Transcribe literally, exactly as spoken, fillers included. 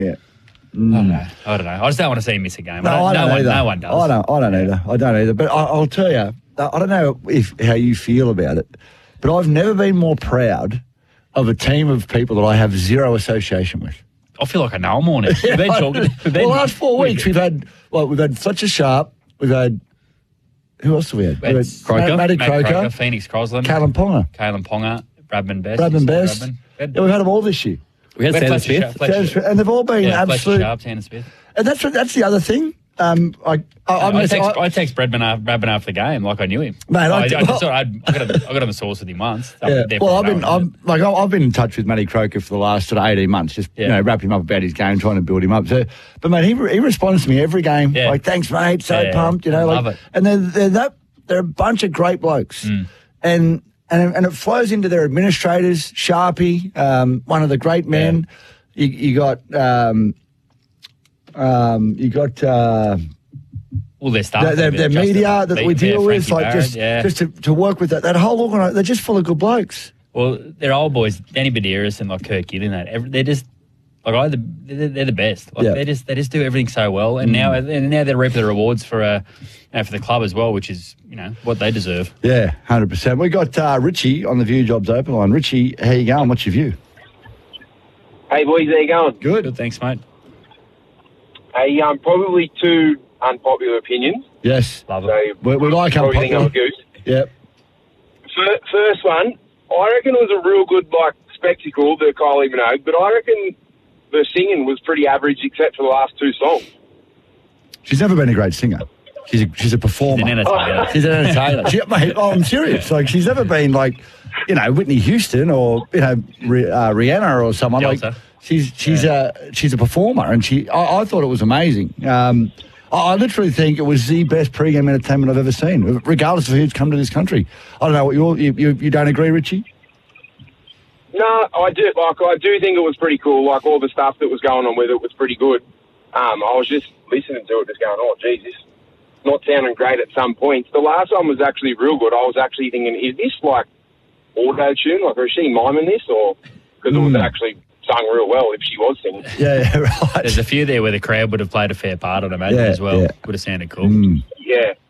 Yeah. Mm. I don't know. I don't know. I just don't want to see him miss a game. No, I don't, I don't no, one, either. no one does. I don't, I don't yeah. either. I don't either. But I, I'll tell you, I don't know if how you feel about it, but I've never been more proud of a team of people that I have zero association with. I feel like I know them all now. We've been talking. We've been, well, the last four weeks we've had well, we've had Fletcher Sharp, we've had who else have we had? We've had Croker, Matty Matt Croker, Croker, Phoenix Crosland, Callum Ponga, Kalen Ponga, Bradman Best. Bradman Best. Bradman. Yeah, we've had them all this year. We had We had Sanders Fletcher Smith. Sharp, Fletcher- Fletcher- and they've all been Yeah, Fletcher absolute. Sharp, Tanner Smith. And that's that's the other thing. Um, I, I, I, I, I, mess- text, I- I text Bradman after, Bradman after the game like I knew him. Mate, I I, I, did- I, just thought I'd, I, got a, I got on the source with him once. I'm Yeah. definitely Well, I've been, knowing I'm, like, I've been in touch with Matty Croker for the last sort of eighteen months, just Yeah. you know, wrapping him up about his game, trying to build him up. So, but mate, he he responds to me every game, Yeah. like, "Thanks, mate, so Yeah, pumped," you know, love like, it. and they're they're that they're a bunch of great blokes, Mm. and and and it flows into their administrators, Sharpie, um, one of the great men. You, you got um, um, you got. Uh, all their stuff. their, their, their Justin media that Lee- we deal yeah, with, Frankie like Barrett, just yeah. just to, to work with that, that whole organisation, they're just full of good blokes. Well, they're old boys, Danny Badeiras and like Kirk Gillen. That every, they're just like I, they're, they're the best. Like Yeah. they just they just do everything so well, and now and now they reap the rewards for uh, you know, for the club as well, which is you know what they deserve. Yeah, one hundred percent. We got uh, Richie on the View Jobs Open line. Richie, how you going? What's your view? Hey, boys, how you going? Good. Good, thanks, mate. Hey, um, probably two unpopular opinions. Yes. Love So it. We, we like probably think I'm a unpopular. goose. Yep. Fir- First one, I reckon it was a real good like spectacle, the Kylie Minogue, but I reckon the singing was pretty average except for the last two songs. She's never been a great singer. She's a, she's a performer. He's an entertainer. She's an entertainer. She, mate, oh, I'm serious. Like, she's never been like, you know, Whitney Houston or, you know, Ri- uh, Rihanna or someone. Delta. Like, she's she's a she's a performer, and she. I, I thought it was amazing. Um, I, I literally think it was the best pre-game entertainment I've ever seen, regardless of who's come to this country. I don't know what you're, you you you don't agree, Richie? No, I do. Like, I do think it was pretty cool. Like, all the stuff that was going on with it was pretty good. Um, I was just listening to it, just going, "Oh, geez, this not sounding great at some points." The last one was actually real good. I was actually thinking, is this like auto-tune? Like, is she miming this, or because it was Mm. actually sung real well if she was singing? Yeah, yeah, right. There's a few there where the crowd would have played a fair part, I'd imagine, Yeah, as well. yeah. Would have sounded cool. Mm. Yeah.